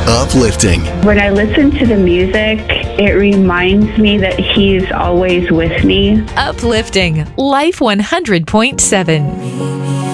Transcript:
Uplifting. When I listen to the music, it reminds me that He's always with me. Uplifting. Life 100.7.